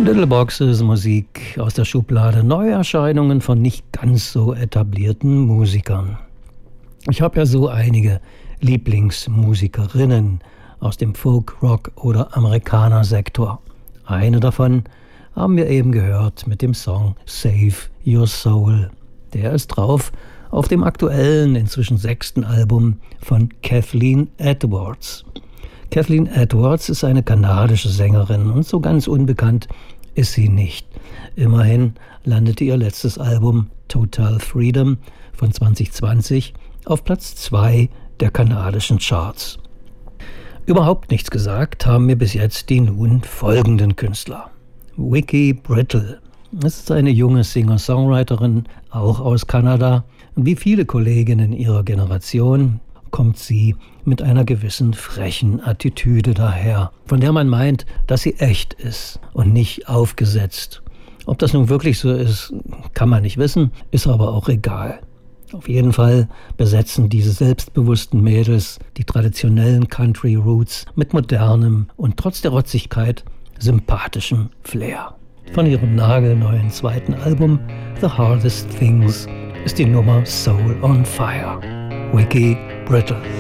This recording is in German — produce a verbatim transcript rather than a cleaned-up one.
Little Boxes, Musik aus der Schublade, Neuerscheinungen von nicht ganz so etablierten Musikern. Ich habe ja so einige Lieblingsmusikerinnen aus dem Folk, Rock oder Amerikaner-Sektor. Eine davon haben wir eben gehört mit dem Song Save Your Soul. Der ist drauf auf dem aktuellen, inzwischen sechsten Album von Kathleen Edwards. Kathleen Edwards ist eine kanadische Sängerin und so ganz unbekannt ist sie nicht. Immerhin landete ihr letztes Album Total Freedom von zwanzig zwanzig auf Platz zwei der kanadischen Charts. Überhaupt nichts gesagt haben mir bis jetzt die nun folgenden Künstler. Vicki Brittle. Das ist eine junge Singer-Songwriterin, auch aus Kanada. Und wie viele Kolleginnen ihrer Generation kommt sie mit einer gewissen frechen Attitüde daher, von der man meint, dass sie echt ist und nicht aufgesetzt. Ob das nun wirklich so ist, kann man nicht wissen, ist aber auch egal. Auf jeden Fall besetzen diese selbstbewussten Mädels die traditionellen Country Roots mit modernem und trotz der Rotzigkeit sympathischem Flair. Von ihrem nagelneuen zweiten Album The Hardest Things ist die Nummer Soul on Fire. Vicki Brittle.